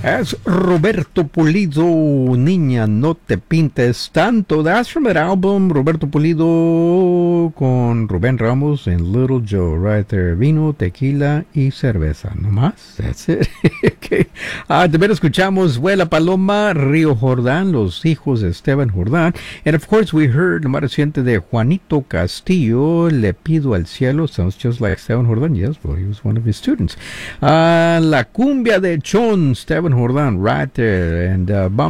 Es Roberto Pulido, Niña, no te pintes tanto. That's from that album, Roberto Pulido con Rubén Ramos and Little Joe, right there. Vino, tequila y cerveza, no más. That's it. Okay. También escuchamos Vuela Paloma, Río Jordán, los hijos de Esteban Jordán. And of course we heard lo más reciente de Juanito Castillo, Le pido al cielo. Sounds just like Esteban Jordán. Yes, well, he was one of his students. La cumbia de Chon, Esteban Jordán, right there. And